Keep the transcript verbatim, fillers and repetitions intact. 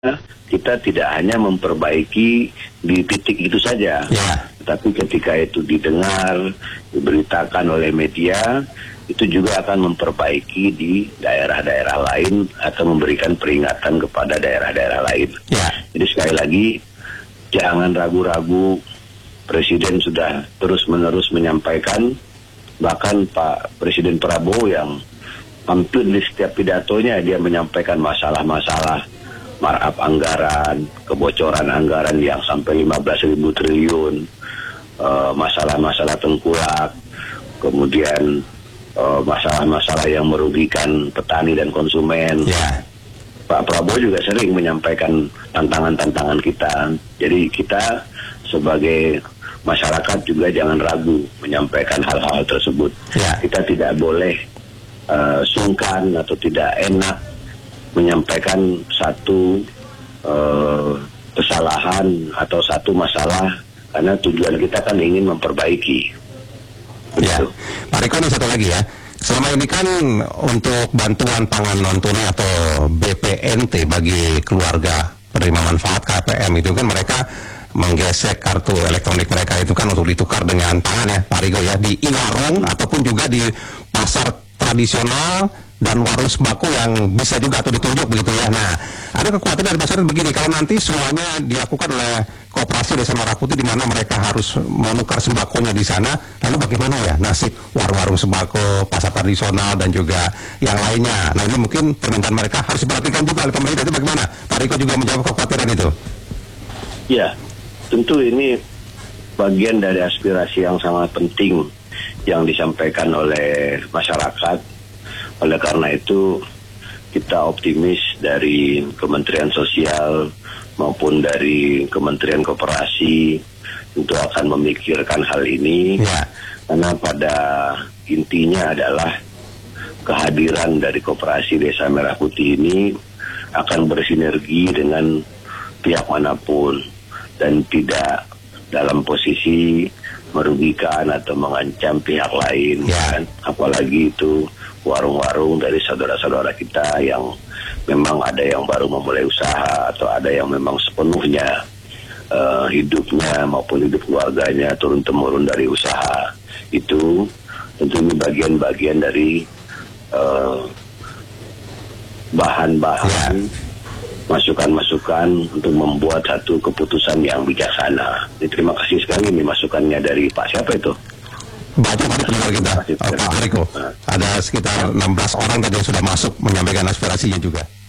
kita tidak hanya memperbaiki di titik itu saja, ya. Tapi ketika itu didengar, diberitakan oleh media, itu juga akan memperbaiki di daerah-daerah lain atau memberikan peringatan kepada daerah-daerah lain. Ya. Jadi sekali lagi, jangan ragu-ragu, Presiden sudah terus-menerus menyampaikan, bahkan Pak Presiden Prabowo yang hampir di setiap pidatonya dia menyampaikan masalah-masalah markup anggaran, kebocoran anggaran yang sampai lima belas ribu triliun, uh, masalah-masalah tengkulak, kemudian uh, masalah-masalah yang merugikan petani dan konsumen. Yeah. Pak Prabowo juga sering menyampaikan tantangan-tantangan kita. Jadi kita sebagai masyarakat juga jangan ragu menyampaikan hal-hal tersebut. Yeah. Kita tidak boleh uh, sungkan atau tidak enak menyampaikan satu uh, kesalahan atau satu masalah, karena tujuan kita kan ingin memperbaiki. Ya, Pak Riko, ini satu lagi ya. Selama ini kan untuk bantuan pangan non tunai atau B P N T bagi keluarga penerima manfaat K P M itu kan mereka menggesek kartu elektronik mereka itu kan untuk ditukar dengan pangan ya, Pak Riko ya, di warung ataupun juga di pasar tradisional dan warung sembako yang bisa juga atau ditunjuk begitu ya. Nah, ada kekhawatiran dari masyarakat begini, kalau nanti semuanya dilakukan oleh Koperasi Desa Merah Putih di mana mereka harus menukar sembakonya di sana, lalu bagaimana ya nasib warung-warung sembako, pasar tradisional dan juga yang lainnya. Nah, ini mungkin permintaan mereka harus diperhatikan juga oleh pemerintah. Itu bagaimana? Pak Riko juga menjawab kekhawatiran itu. Ya, tentu ini bagian dari aspirasi yang sangat penting yang disampaikan oleh masyarakat. Oleh karena itu, kita optimis dari Kementerian Sosial maupun dari Kementerian Koperasi itu akan memikirkan hal ini. Ya. Karena pada intinya adalah kehadiran dari Koperasi Desa Merah Putih ini akan bersinergi dengan pihak manapun dan tidak dalam posisi merugikan atau mengancam pihak lain. Ya. Kan? Apalagi itu warung-warung dari saudara-saudara kita yang memang ada yang baru memulai usaha atau ada yang memang sepenuhnya uh, hidupnya maupun hidup keluarganya turun-temurun dari usaha. Itu tentu ini bagian-bagian dari uh, bahan-bahan masukan-masukan untuk membuat satu keputusan yang bijaksana. Jadi, terima kasih sekali ini masukannya dari Pak siapa itu? Banyak banget pendengar kita, Pak Riko. Ada sekitar enam belas orang tadi yang sudah masuk menyampaikan aspirasinya juga.